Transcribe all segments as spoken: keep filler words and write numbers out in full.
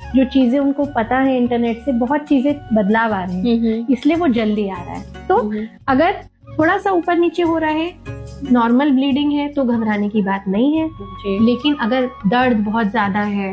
जो चीजें उनको पता है इंटरनेट से, बहुत चीजें बदलाव आ रहे हैं, इसलिए वो जल्दी आ रहा है। तो अगर थोड़ा सा ऊपर नीचे हो रहा है, नॉर्मल ब्लीडिंग है, तो घबराने की बात नहीं है। लेकिन अगर दर्द बहुत ज्यादा है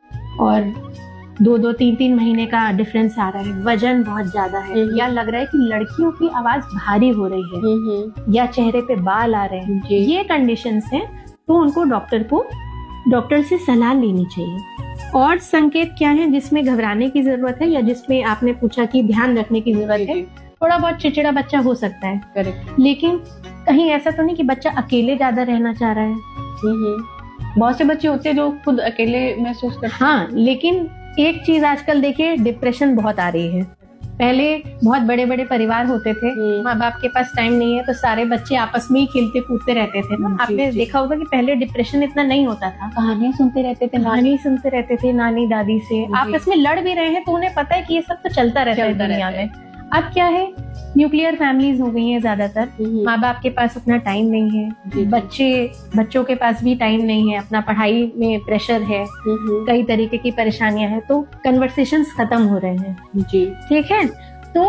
और दो दो तीन तीन महीने का डिफरेंस आ रहा है, वजन बहुत ज्यादा है, या लग रहा है कि लड़कियों की आवाज भारी हो रही है, या चेहरे पे बाल आ रहे हैं, ये कंडीशंस हैं, तो उनको डॉक्टर को डॉक्टर से सलाह लेनी चाहिए। और संकेत क्या है जिसमें घबराने की जरूरत है, या जिसमें आपने पूछा कि ध्यान रखने की जरूरत है? थोड़ा बहुत चिड़चिड़ा बच्चा हो सकता है, करेक्ट, लेकिन कहीं ऐसा तो नहीं कि बच्चा अकेले ज्यादा रहना चाह रहा है। बहुत से बच्चे होते हैं जो खुद अकेले महसूस करते हैं। हाँ, लेकिन एक चीज आजकल देखिए, डिप्रेशन बहुत आ रही है। पहले बहुत बड़े बड़े परिवार होते थे, माँ बाप के पास टाइम नहीं है, तो सारे बच्चे आपस में ही खेलते कूदते रहते थे ना। आपने देखा होगा कि पहले डिप्रेशन इतना नहीं होता था, कहानियां सुनते रहते थे, कहानी सुनते रहते थे नानी दादी से, आपस में लड़ भी रहे हैं तो उन्हें पता है कि ये सब तो चलता रहता है दुनिया में। अब क्या है, न्यूक्लियर फैमिलीज हो गई हैं ज्यादातर, माँ बाप के पास उतना टाइम नहीं है, बच्चे बच्चों के पास भी टाइम नहीं है, अपना पढ़ाई में प्रेशर है, कई तरीके की परेशानियां हैं, तो कन्वर्सेशंस खत्म हो रहे हैं जी, ठीक है। तो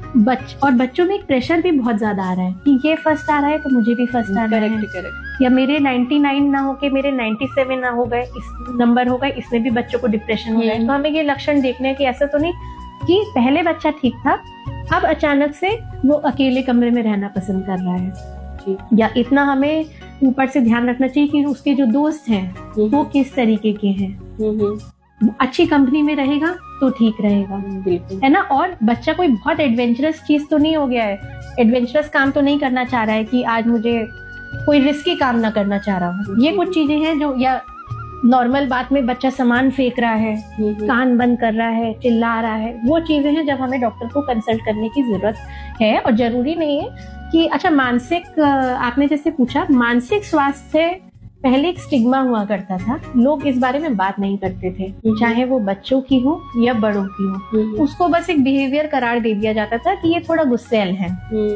बच और बच्चों में एक प्रेशर भी बहुत ज्यादा आ रहा है कि ये फर्स्ट आ रहा है तो मुझे भी फर्स्ट आ रहा है, करेक्ट, या मेरे निन्यानवे ना होके मेरे सत्तानवे ना हो गए, इस नंबर हो गए, इसमें भी बच्चों को डिप्रेशन हो गया। तो हमें ये लक्षण देखने हैं कि ऐसा तो नहीं कि पहले बच्चा ठीक था, अब अचानक से वो अकेले कमरे में रहना पसंद कर रहा है जी। या इतना हमें ऊपर से ध्यान रखना चाहिए कि उसके जो दोस्त हैं वो किस तरीके के हैं, अच्छी कंपनी में रहेगा तो ठीक रहेगा, है ना। और बच्चा कोई बहुत एडवेंचरस चीज तो नहीं हो गया है, एडवेंचरस काम तो नहीं करना चाह रहा है कि आज मुझे कोई रिस्की काम ना करना चाह रहा हूँ। ये कुछ चीजें हैं जो, या नॉर्मल बात में बच्चा सामान फेंक रहा है, कान बंद कर रहा है, चिल्ला रहा है, वो चीजें हैं जब हमें डॉक्टर को कंसल्ट करने की जरूरत है। और जरूरी नहीं है कि अच्छा मानसिक, आपने जैसे पूछा, मानसिक स्वास्थ्य पहले एक स्टिग्मा हुआ करता था, लोग इस बारे में बात नहीं करते थे, चाहे वो बच्चों की हो या बड़ों की हो, उसको बस एक बिहेवियर करार दे दिया जाता था कि ये थोड़ा गुस्सैल है।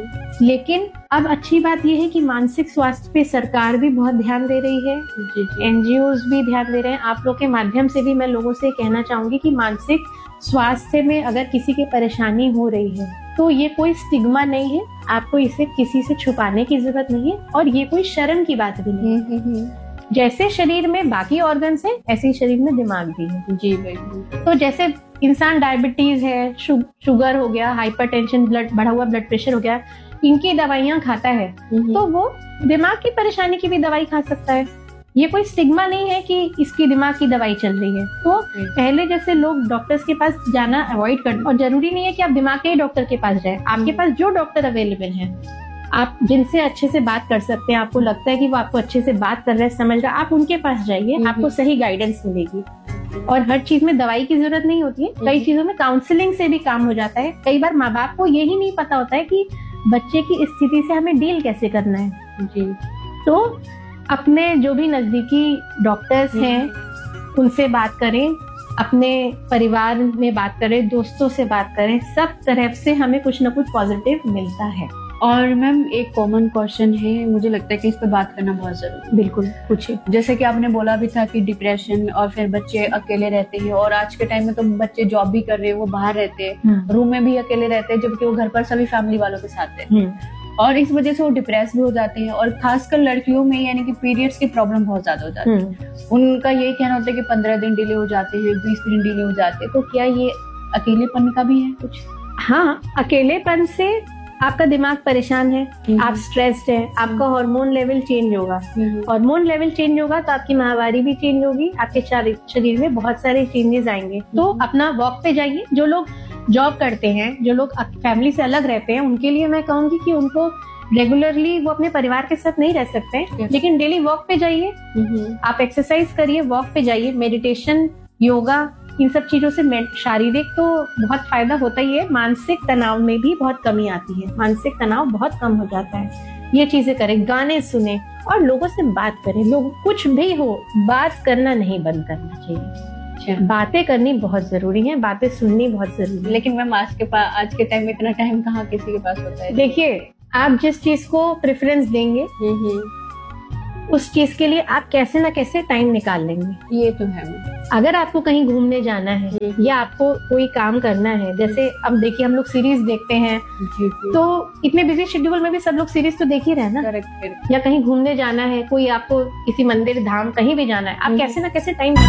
लेकिन अब अच्छी बात यह है कि मानसिक स्वास्थ्य पे सरकार भी बहुत ध्यान दे रही है, एनजीओज भी ध्यान दे रहे हैं। आप लोग के माध्यम से भी मैं लोगों से कहना चाहूंगी कि मानसिक स्वास्थ्य में अगर किसी की परेशानी हो रही है तो ये कोई स्टिग्मा नहीं है, आपको इसे किसी से छुपाने की जरूरत नहीं है, और ये कोई शर्म की बात भी नहीं है। जैसे शरीर में बाकी ऑर्गन्स है, ऐसे ही शरीर में दिमाग भी है जी भाई। तो जैसे इंसान डायबिटीज है, शु, शुगर हो गया, हाइपरटेंशन, ब्लड बढ़ा हुआ ब्लड प्रेशर हो गया, इनकी दवाइयां खाता है, तो वो दिमाग की परेशानी की भी दवाई खा सकता है। ये कोई स्टिग्मा नहीं है कि इसकी दिमाग की दवाई चल रही है। तो पहले जैसे लोग डॉक्टर्स के पास जाना अवॉइड करते, और जरूरी नहीं है कि आप दिमाग के ही डॉक्टर के पास जाए, आपके पास जो डॉक्टर अवेलेबल हैं, आप जिनसे अच्छे से बात कर सकते हैं, आपको लगता है कि वो आपको अच्छे से बात कर रहे हैं, समझ रहे हैं, आप उनके पास जाइए, आपको सही गाइडेंस मिलेगी। और हर चीज में दवाई की जरूरत नहीं होती है, कई चीजों में काउंसलिंग से भी काम हो जाता है। कई बार माँ बाप को यही नहीं पता होता है कि बच्चे की स्थिति से हमें डील कैसे करना है जी। तो अपने जो भी नजदीकी डॉक्टर्स हैं उनसे बात करें, अपने परिवार में बात करें, दोस्तों से बात करें, सब तरफ से हमें कुछ ना कुछ पॉजिटिव मिलता है। और मैम एक कॉमन क्वेश्चन है, मुझे लगता है कि इस पे बात करना बहुत जरूरी है। बिल्कुल, पूछिए। जैसे कि आपने बोला भी था कि डिप्रेशन, और फिर बच्चे अकेले रहते हैं, और आज के टाइम में तो बच्चे जॉब भी कर रहे हैं, वो बाहर रहते हैं, रूम में भी अकेले रहते हैं, जबकि वो घर पर सभी फैमिली वालों के साथ है, और इस वजह से वो डिप्रेस भी हो जाते हैं। और खासकर लड़कियों में यानी कि पीरियड्स की प्रॉब्लम बहुत ज्यादा हो जाती है। उनका यही कहना होता है कि पंद्रह दिन डिले हो जाते हैं, बीस दिन डिले हो जाते हैं। तो क्या ये अकेलेपन का भी है कुछ? हाँ, अकेलेपन से आपका दिमाग परेशान है, आप स्ट्रेस्ड है, आपका हार्मोन लेवल चेंज होगा, हार्मोन लेवल चेंज होगा तो आपकी माहवारी भी चेंज होगी, आपके शरीर में बहुत सारे चेंजेस आएंगे। तो अपना वॉक पे जाइए। जो लोग जॉब करते हैं, जो लोग फैमिली से अलग रहते हैं, उनके लिए मैं कहूंगी कि उनको रेगुलरली, वो अपने परिवार के साथ नहीं रह सकते, लेकिन डेली वॉक पे जाइए, आप एक्सरसाइज करिए, वॉक पे जाइए, मेडिटेशन, योगा, इन सब चीजों से शारीरिक तो बहुत फायदा होता ही है, मानसिक तनाव में भी बहुत कमी आती है, मानसिक तनाव बहुत कम हो जाता है। ये चीजें करें, गाने सुने और लोगों से बात करें। लोग कुछ भी हो, बात करना नहीं बंद करना चाहिए, बातें करनी बहुत जरूरी है, बातें सुननी बहुत जरूरी है। लेकिन मैम आज के पास, आज के टाइम में इतना टाइम कहाँ किसी के पास होता है। देखिए, आप जिस चीज को प्रेफरेंस देंगे उस चीज के लिए आप कैसे ना कैसे टाइम निकाल लेंगे। ये तो है मैम। अगर आपको कहीं घूमने जाना है या आपको कोई काम करना है, जैसे अब देखिए हम लोग सीरीज देखते हैं, जी, जी। तो इतने बिजी शेड्यूल में भी सब लोग सीरीज तो देख ही रहे हैं ना। Correct, correct. या कहीं घूमने जाना है, कोई आपको किसी मंदिर धाम कहीं भी जाना है, आप कैसे ना कैसे टाइम।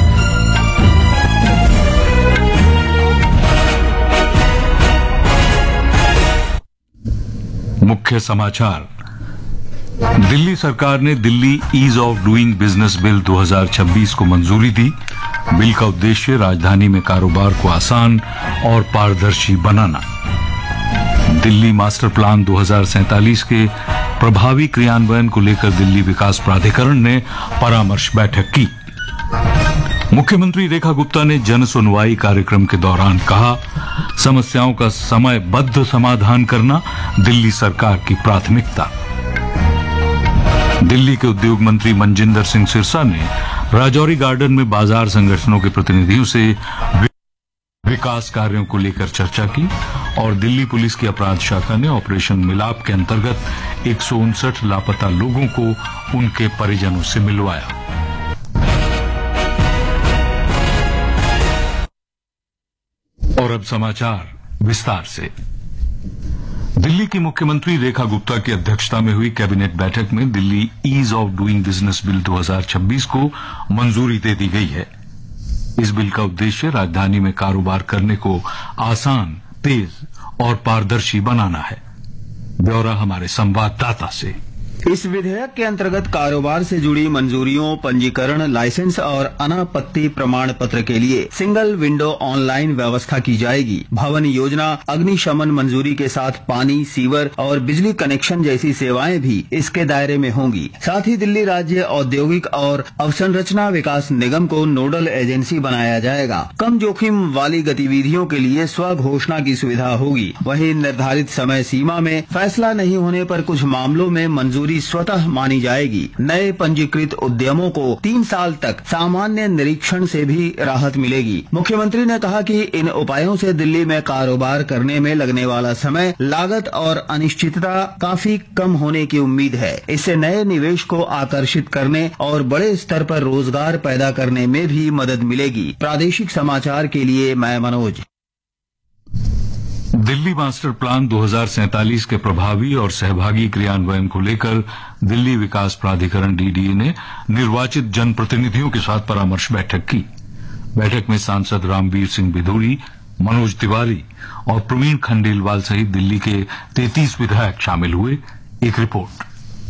मुख्य समाचार। दिल्ली सरकार ने Delhi ease of doing business bill दो हज़ार छब्बीस को मंजूरी दी। बिल का उद्देश्य राजधानी में कारोबार को आसान और पारदर्शी बनाना। दिल्ली मास्टर प्लान दो हज़ार सैंतालीस के प्रभावी क्रियान्वयन को लेकर दिल्ली विकास प्राधिकरण ने परामर्श बैठक की। मुख्यमंत्री रेखा गुप्ता ने जन सुनवाई कार्यक्रम के दौरान कहा, समस्याओं का समयबद्ध समाधान करना दिल्ली सरकार की प्राथमिकता। दिल्ली के उद्योग मंत्री मनजिंदर सिंह सिरसा ने राजौरी गार्डन में बाजार संगठनों के प्रतिनिधियों से विकास कार्यों को लेकर चर्चा की और दिल्ली पुलिस की अपराध शाखा ने ऑपरेशन मिलाप के अंतर्गत एक सौ उनसठ लापता लोगों को उनके परिजनों से मिलवाया। और अब समाचार विस्तार से। दिल्ली की मुख्यमंत्री रेखा गुप्ता की अध्यक्षता में हुई कैबिनेट बैठक में Delhi ease of doing business bill दो हज़ार छब्बीस को मंजूरी दे दी गई है। इस बिल का उद्देश्य राजधानी में कारोबार करने को आसान, तेज और पारदर्शी बनाना है। ब्यौरा हमारे संवाददाता से। इस विधेयक के अंतर्गत कारोबार से जुड़ी मंजूरियों, पंजीकरण, लाइसेंस और अनापत्ति प्रमाण पत्र के लिए सिंगल विंडो ऑनलाइन व्यवस्था की जाएगी। भवन योजना, अग्निशमन मंजूरी के साथ पानी, सीवर और बिजली कनेक्शन जैसी सेवाएं भी इसके दायरे में होंगी। साथ ही दिल्ली राज्य औद्योगिक और अवसंरचना विकास निगम को नोडल एजेंसी बनाया जाएगा। कम जोखिम वाली गतिविधियों के लिए स्व घोषणा की सुविधा होगी। वहीं निर्धारित समय सीमा में फैसला नहीं होने पर कुछ मामलों में मंजूरी स्वतः मानी जाएगी। नए पंजीकृत उद्यमों को तीन साल तक सामान्य निरीक्षण से भी राहत मिलेगी। मुख्यमंत्री ने कहा कि इन उपायों से दिल्ली में कारोबार करने में लगने वाला समय, लागत और अनिश्चितता काफी कम होने की उम्मीद है। इससे नए निवेश को आकर्षित करने और बड़े स्तर पर रोजगार पैदा करने में भी मदद मिलेगी। प्रादेशिक समाचार के लिए मैं मनोज। दिल्ली मास्टर प्लान दो हज़ार सैंतालीस के प्रभावी और सहभागी क्रियान्वयन को लेकर दिल्ली विकास प्राधिकरण डीडीए ने निर्वाचित जनप्रतिनिधियों के साथ परामर्श बैठक की। बैठक में सांसद रामवीर सिंह बिधूड़ी, मनोज तिवारी और प्रवीण खंडेलवाल सहित दिल्ली के तैंतीस विधायक शामिल हुए। एक रिपोर्ट।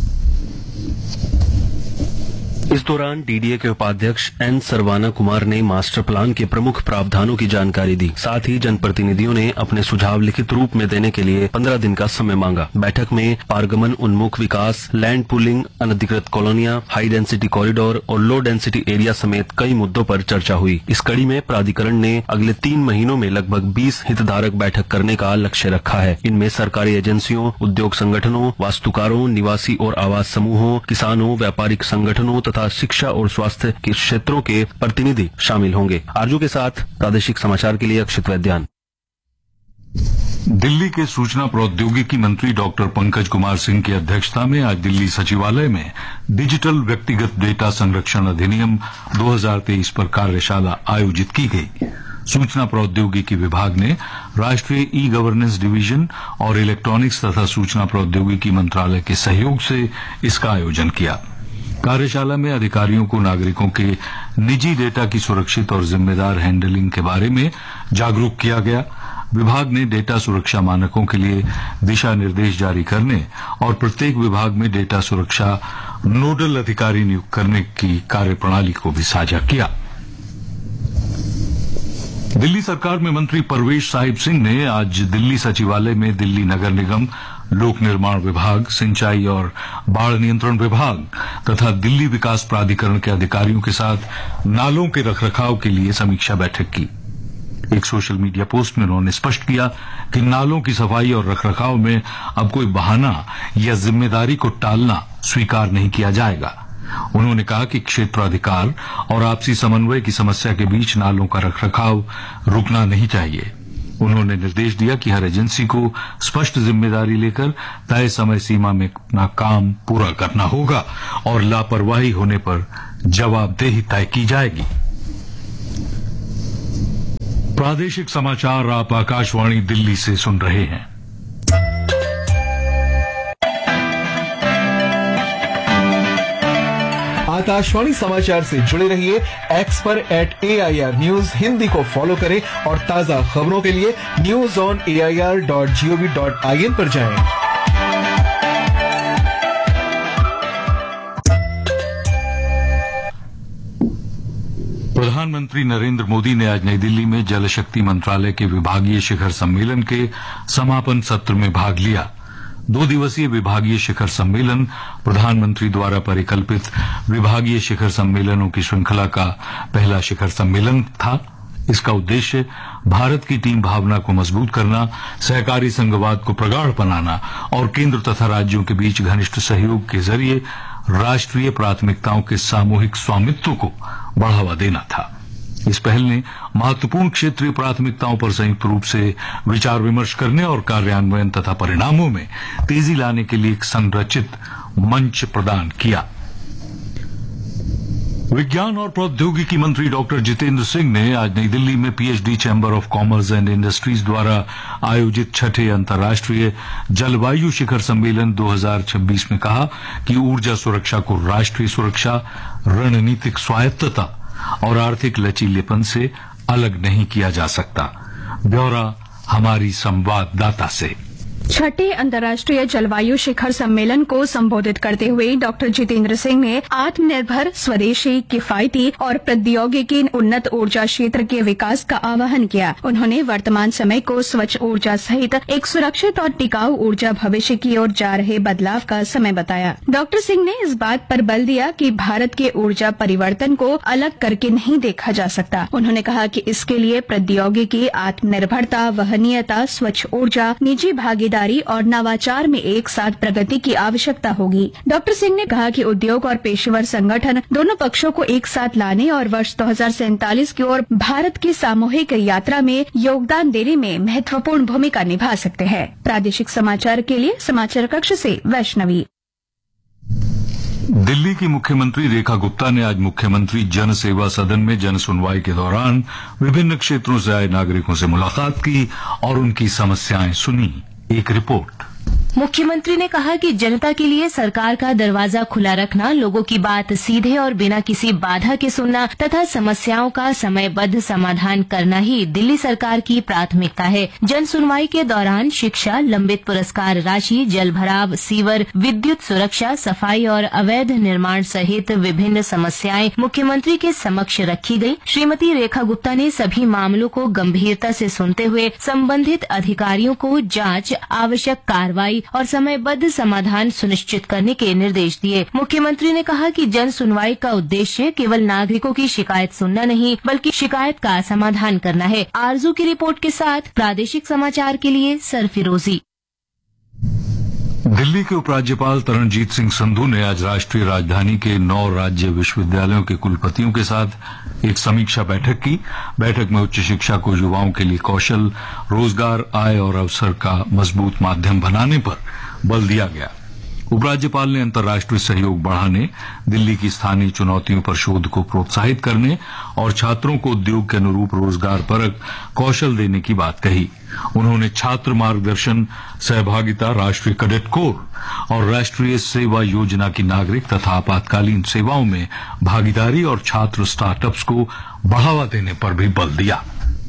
इस दौरान डीडीए के उपाध्यक्ष एन सरवाना कुमार ने मास्टर प्लान के प्रमुख प्रावधानों की जानकारी दी। साथ ही जनप्रतिनिधियों ने अपने सुझाव लिखित रूप में देने के लिए पंद्रह दिन का समय मांगा। बैठक में पारगमन उन्मुख विकास, लैंड पूलिंग, अनधिकृत कॉलोनियां, हाई डेंसिटी कॉरिडोर और लो डेंसिटी एरिया समेत कई मुद्दों पर चर्चा हुई। इस कड़ी में प्राधिकरण ने अगले तीन महीनों में लगभग बीस हितधारक बैठक करने का लक्ष्य रखा है। इनमें सरकारी एजेंसियों, उद्योग संगठनों, वास्तुकारों, निवासी और आवास समूहों, किसानों, व्यापारिक संगठनों तथा शिक्षा और स्वास्थ्य के क्षेत्रों के प्रतिनिधि शामिल होंगे। आरजू के साथ प्रादेशिक समाचार के लिए अक्षित वैद्यान। दिल्ली के सूचना प्रौद्योगिकी मंत्री डॉक्टर पंकज कुमार सिंह की अध्यक्षता में आज दिल्ली सचिवालय में डिजिटल व्यक्तिगत डेटा संरक्षण अधिनियम दो हज़ार तेईस पर कार्यशाला आयोजित की गई। सूचना प्रौद्योगिकी विभाग ने राष्ट्रीय ई गवर्नेंस डिवीजन और इलेक्ट्रॉनिक्स तथा सूचना प्रौद्योगिकी मंत्रालय के सहयोग से इसका आयोजन किया। कार्यशाला में अधिकारियों को नागरिकों के निजी डेटा की सुरक्षित और जिम्मेदार हैंडलिंग के बारे में जागरूक किया गया। विभाग ने डेटा सुरक्षा मानकों के लिए दिशा निर्देश जारी करने और प्रत्येक विभाग में डेटा सुरक्षा नोडल अधिकारी नियुक्त करने की कार्यप्रणाली को भी साझा किया। दिल्ली सरकार में मंत्री परवेश साहिब सिंह ने आज दिल्ली सचिवालय में दिल्ली नगर निगम, लोक निर्माण विभाग, सिंचाई और बाढ़ नियंत्रण विभाग तथा दिल्ली विकास प्राधिकरण के अधिकारियों के साथ नालों के रखरखाव के लिए समीक्षा बैठक की। एक सोशल मीडिया पोस्ट में उन्होंने स्पष्ट किया कि नालों की सफाई और रखरखाव में अब कोई बहाना या जिम्मेदारी को टालना स्वीकार नहीं किया जाएगा। उन्होंने कहा कि क्षेत्राधिकार और आपसी समन्वय की समस्या के बीच नालों का रखरखाव रुकना नहीं चाहिए। उन्होंने निर्देश दिया कि हर एजेंसी को स्पष्ट जिम्मेदारी लेकर तय समय सीमा में अपना काम पूरा करना होगा और लापरवाही होने पर जवाबदेही तय की जाएगी। प्रादेशिक समाचार आप आकाशवाणी दिल्ली से सुन रहे हैं। आकाशवाणी समाचार से जुड़े रहिए। एक्स पर eight A I R news Hindi को फॉलो करें और ताजा खबरों के लिए news on A I R dot G O V dot I N पर जाएं। प्रधानमंत्री नरेंद्र मोदी ने आज नई दिल्ली में जल शक्ति मंत्रालय के विभागीय शिखर सम्मेलन के समापन सत्र में भाग लिया। दो दिवसीय विभागीय शिखर सम्मेलन प्रधानमंत्री द्वारा परिकल्पित विभागीय शिखर सम्मेलनों की श्रृंखला का पहला शिखर सम्मेलन था। इसका उद्देश्य भारत की टीम भावना को मजबूत करना, सहकारी संघवाद को प्रगाढ़ बनाना और केंद्र तथा राज्यों के बीच घनिष्ठ सहयोग के जरिए राष्ट्रीय प्राथमिकताओं के सामूहिक स्वामित्व को बढ़ावा देना था। इस पहल ने महत्वपूर्ण क्षेत्रीय प्राथमिकताओं पर संयुक्त रूप से विचार विमर्श करने और कार्यान्वयन तथा परिणामों में तेजी लाने के लिए एक संरचित मंच प्रदान किया। विज्ञान और प्रौद्योगिकी मंत्री डॉक्टर जितेंद्र सिंह ने आज नई दिल्ली में P H D chamber of commerce and industries द्वारा आयोजित छठे अंतर्राष्ट्रीय जलवायु शिखर सम्मेलन दो हज़ार छब्बीस में कहा कि ऊर्जा सुरक्षा को राष्ट्रीय सुरक्षा, रणनीतिक स्वायत्तता और आर्थिक लचीलेपन से अलग नहीं किया जा सकता। ब्यौरा हमारी संवाददाता से। छठे अंतर्राष्ट्रीय जलवायु शिखर सम्मेलन को संबोधित करते हुए डॉक्टर जितेंद्र सिंह ने आत्मनिर्भर, स्वदेशी, किफायती और प्रौद्योगिकी उन्नत ऊर्जा क्षेत्र के विकास का आह्वान किया। उन्होंने वर्तमान समय को स्वच्छ ऊर्जा सहित एक सुरक्षित और टिकाऊ ऊर्जा भविष्य की ओर जा रहे बदलाव का समय बताया। डॉक्टर सिंह ने इस बात पर बल दिया कि भारत के ऊर्जा परिवर्तन को अलग करके नहीं देखा जा सकता। उन्होंने कहा कि इसके लिए प्रौद्योगिकी, आत्मनिर्भरता, वहनीयता, स्वच्छ ऊर्जा, निजी भागीदारी और नवाचार में एक साथ प्रगति की आवश्यकता होगी। डॉक्टर सिंह ने कहा कि उद्योग और पेशेवर संगठन दोनों पक्षों को एक साथ लाने और वर्ष दो हज़ार सैंतालीस की ओर भारत की सामूहिक यात्रा में योगदान देने में महत्वपूर्ण भूमिका निभा सकते हैं। प्रादेशिक समाचार के लिए समाचार कक्ष से वैष्णवी। दिल्ली की मुख्यमंत्री रेखा गुप्ता ने आज मुख्यमंत्री जन सेवा सदन में जन सुनवाई के दौरान विभिन्न क्षेत्रों से आए नागरिकों से मुलाकात की और उनकी समस्याएं सुनी। एक रिपोर्ट। मुख्यमंत्री ने कहा कि जनता के लिए सरकार का दरवाजा खुला रखना, लोगों की बात सीधे और बिना किसी बाधा के सुनना तथा समस्याओं का समयबद्ध समाधान करना ही दिल्ली सरकार की प्राथमिकता है। जन सुनवाई के दौरान शिक्षा, लंबित पुरस्कार राशि, जल भराव, सीवर, विद्युत सुरक्षा, सफाई और अवैध निर्माण सहित विभिन्न समस्याएं मुख्यमंत्री के समक्ष रखी गयी। श्रीमती रेखा गुप्ता ने सभी मामलों को गंभीरता से सुनते हुए संबंधित अधिकारियों को जांच, आवश्यक कार्रवाई और समयबद्ध समाधान सुनिश्चित करने के निर्देश दिए। मुख्यमंत्री ने कहा कि जन सुनवाई का उद्देश्य केवल नागरिकों की शिकायत सुनना नहीं, बल्कि शिकायत का समाधान करना है। आरजू की रिपोर्ट के साथ प्रादेशिक समाचार के लिए सरफिरोजी। दिल्ली के उपराज्यपाल तरणजीत सिंह संधू ने आज राष्ट्रीय राजधानी के नौ राज्य विश्वविद्यालयों के कुलपतियों के साथ एक समीक्षा बैठक की। बैठक में उच्च शिक्षा को युवाओं के लिए कौशल, रोजगार, आय और अवसर का मजबूत माध्यम बनाने पर बल दिया गया। उपराज्यपाल ने अंतर्राष्ट्रीय सहयोग बढ़ाने, दिल्ली की स्थानीय चुनौतियों पर शोध को प्रोत्साहित करने और छात्रों को उद्योग के अनुरूप रोजगार परक कौशल देने की बात कही। उन्होंने छात्र मार्गदर्शन, सहभागिता, राष्ट्रीय कैडेट कोर और राष्ट्रीय सेवा योजना की नागरिक तथा आपातकालीन सेवाओं में भागीदारी और छात्र स्टार्टअप्स को बढ़ावा देने पर भी बल दिया।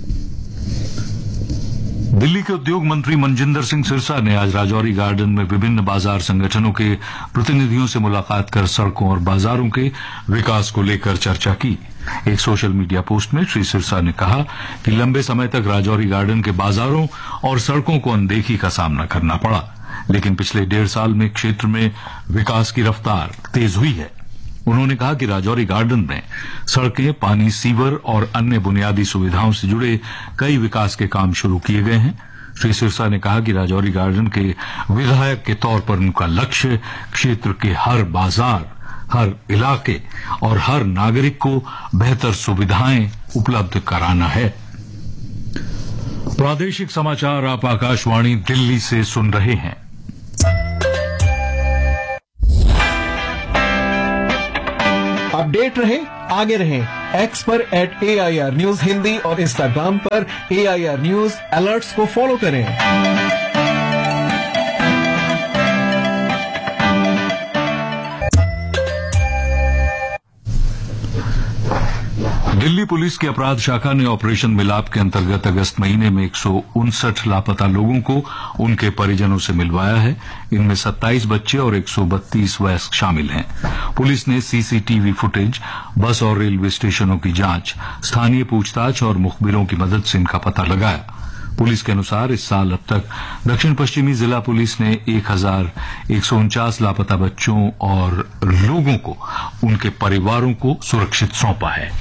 दिल्ली के उद्योग मंत्री मनजिंदर सिंह सिरसा ने आज राजौरी गार्डन में विभिन्न बाजार संगठनों के प्रतिनिधियों से मुलाकात कर सड़कों और बाजारों के विकास को लेकर चर्चा की। एक सोशल मीडिया पोस्ट में श्री सिरसा ने कहा कि लंबे समय तक राजौरी गार्डन के बाजारों और सड़कों को अनदेखी का सामना करना पड़ा, लेकिन पिछले डेढ़ साल में क्षेत्र में विकास की रफ्तार तेज हुई है। उन्होंने कहा कि राजौरी गार्डन में सड़कें, पानी, सीवर और अन्य बुनियादी सुविधाओं से जुड़े कई विकास के काम शुरू किए गए हैं। श्री सिरसा ने कहा कि राजौरी गार्डन के विधायक के तौर पर उनका लक्ष्य क्षेत्र के हर बाजार, हर इलाके और हर नागरिक को बेहतर सुविधाएं उपलब्ध कराना है। प्रादेशिक समाचार आप आकाशवाणी दिल्ली से सुन रहे हैं। अपडेट रहे, आगे रहें, एक्स पर eight A I R news Hindi और इंस्टाग्राम पर ए आई आर न्यूज अलर्ट्स को फॉलो करें। दिल्ली पुलिस की अपराध शाखा ने ऑपरेशन मिलाप के अंतर्गत अगस्त महीने में एक सौ उनसठ लापता लोगों को उनके परिजनों से मिलवाया है। इनमें सत्ताईस बच्चे और एक सौ बत्तीस वयस्क शामिल हैं। पुलिस ने सीसीटीवी फुटेज, बस और रेलवे स्टेशनों की जांच, स्थानीय पूछताछ और मुखबिरों की मदद से इनका पता लगाया। पुलिस के अनुसार इस साल अब तक दक्षिण पश्चिमी जिला पुलिस ने एक हजार एक सौ उनचास लापता बच्चों और लोगों को उनके परिवारों को सुरक्षित सौंपा है।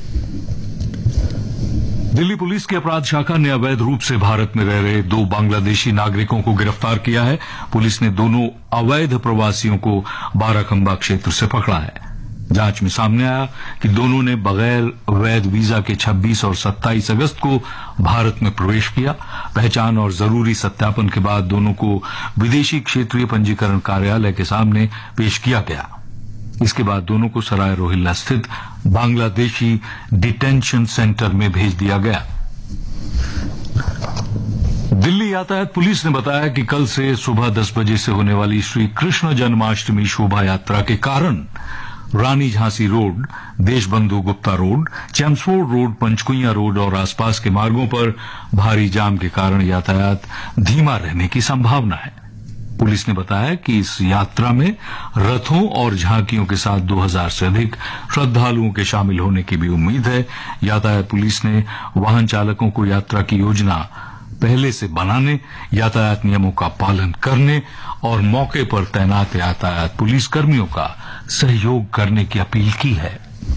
दिल्ली पुलिस की अपराध शाखा ने अवैध रूप से भारत में रह रहे दो बांग्लादेशी नागरिकों को गिरफ्तार किया है। पुलिस ने दोनों अवैध प्रवासियों को बाराखंबा क्षेत्र से पकड़ा है। जांच में सामने आया कि दोनों ने बगैर वैध वीजा के छब्बीस और सत्ताईस अगस्त को भारत में प्रवेश किया। पहचान और जरूरी सत्यापन के बाद दोनों को विदेशी क्षेत्रीय पंजीकरण कार्यालय के सामने पेश किया गया। इसके बाद दोनों को सराय रोहिल्ला स्थित बांग्लादेशी डिटेंशन सेंटर में भेज दिया गया। दिल्ली यातायात पुलिस ने बताया कि कल से सुबह दस बजे से होने वाली श्री कृष्ण जन्माष्टमी शोभा यात्रा के कारण रानी Jhansi road, Deshbandhu Gupta road, Chelmsford road, Panchkuiya road और आसपास के मार्गों पर भारी जाम के कारण यातायात धीमा रहने की संभावना है। पुलिस ने बताया कि इस यात्रा में रथों और झांकियों के साथ दो हज़ार से अधिक श्रद्धालुओं के शामिल होने की भी उम्मीद है। यातायात पुलिस ने वाहन चालकों को यात्रा की योजना पहले से बनाने, यातायात नियमों का पालन करने और मौके पर तैनात यातायात पुलिसकर्मियों का सहयोग करने की अपील की है।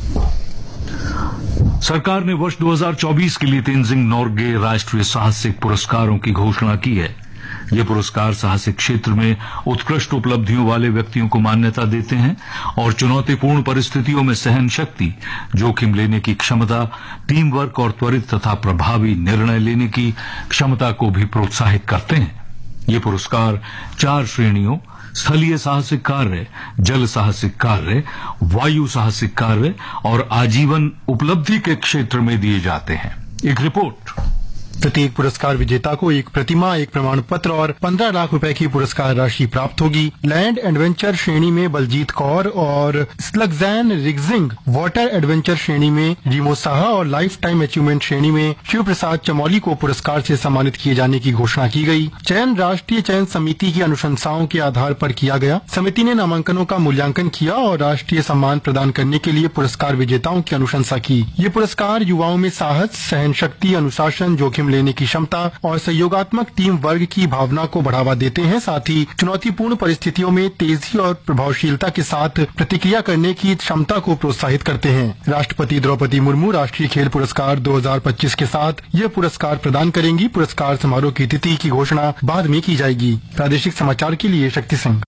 सरकार ने वर्ष दो हज़ार चौबीस के लिए तेनजिंग नोर्गे राष्ट्रीय साहसिक पुरस्कारों की घोषणा की है। ये पुरस्कार साहसिक क्षेत्र में उत्कृष्ट उपलब्धियों वाले व्यक्तियों को मान्यता देते हैं और चुनौतीपूर्ण परिस्थितियों में सहन शक्ति, जोखिम लेने की क्षमता, टीम वर्क और त्वरित तथा प्रभावी निर्णय लेने की क्षमता को भी प्रोत्साहित करते हैं। ये पुरस्कार चार श्रेणियों स्थलीय साहसिक कार्य, जल साहसिक कार्य, वायु साहसिक कार्य और आजीवन उपलब्धि के क्षेत्र में दिए जाते हैं। एक रिपोर्ट। प्रत्येक पुरस्कार विजेता को एक प्रतिमा, एक प्रमाण पत्र और पंद्रह लाख रुपए की पुरस्कार राशि प्राप्त होगी। लैंड एडवेंचर श्रेणी में बलजीत कौर और स्लगजैन रिगजिंग, वाटर एडवेंचर श्रेणी में रीमो साहा और लाइफ टाइम अचीवमेंट श्रेणी में शिव प्रसाद चमौली को पुरस्कार से सम्मानित किए जाने की घोषणा की गई। चयन राष्ट्रीय चयन समिति की अनुशंसाओं के आधार पर किया गया। समिति ने नामांकनों का मूल्यांकन किया और राष्ट्रीय सम्मान प्रदान करने के लिए पुरस्कार विजेताओं की अनुशंसा की। ये पुरस्कार युवाओं में साहस, सहन शक्ति, अनुशासन, जोखिम लेने की क्षमता और सहयोगात्मक टीम वर्ग की भावना को बढ़ावा देते हैं। साथ ही चुनौतीपूर्ण परिस्थितियों में तेजी और प्रभावशीलता के साथ प्रतिक्रिया करने की क्षमता को प्रोत्साहित करते हैं। राष्ट्रपति द्रौपदी मुर्मू राष्ट्रीय खेल पुरस्कार दो हज़ार पच्चीस के साथ यह पुरस्कार प्रदान करेंगी। पुरस्कार समारोह की तिथि की घोषणा बाद में की जाएगी। प्रादेशिक समाचार के लिए शक्ति सिंह।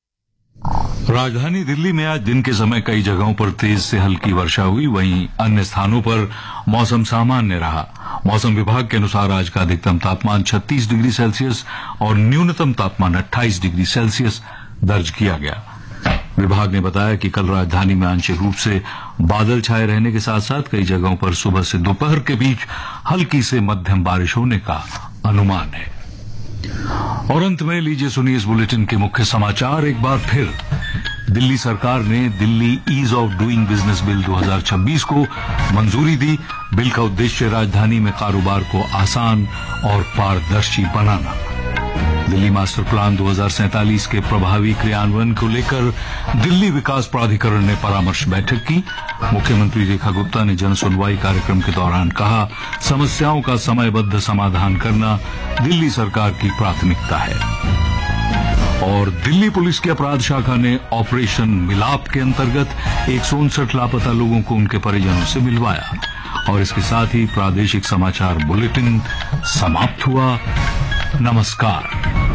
राजधानी दिल्ली में आज दिन के समय कई जगहों पर तेज से हल्की वर्षा हुई, वहीं अन्य स्थानों पर मौसम सामान्य रहा। मौसम विभाग के अनुसार आज का अधिकतम तापमान छत्तीस डिग्री सेल्सियस और न्यूनतम तापमान अट्ठाईस डिग्री सेल्सियस दर्ज किया गया। विभाग ने बताया कि कल राजधानी में आंशिक रूप से बादल छाए रहने के साथ साथ कई जगहों पर सुबह से दोपहर के बीच हल्की से मध्यम बारिश होने का अनुमान है। और अंत में लीजिए सुनिए इस बुलेटिन के मुख्य समाचार एक बार फिर। दिल्ली सरकार ने Delhi ease of doing business bill दो हज़ार छब्बीस को मंजूरी दी। बिल का उद्देश्य राजधानी में कारोबार को आसान और पारदर्शी बनाना। दिल्ली मास्टर प्लान दो हज़ार सैंतालीस के प्रभावी क्रियान्वयन को लेकर दिल्ली विकास प्राधिकरण ने परामर्श बैठक की। मुख्यमंत्री रेखा गुप्ता ने जन सुनवाई कार्यक्रम के दौरान कहा, समस्याओं का समयबद्ध समाधान करना दिल्ली सरकार की प्राथमिकता है। और दिल्ली पुलिस की अपराध शाखा ने ऑपरेशन मिलाप के अंतर्गत एक सौ उनसठ लापता लोगों को उनके परिजनों से मिलवाया। और इसके साथ ही प्रादेशिक समाचार बुलेटिन समाप्त हुआ। नमस्कार।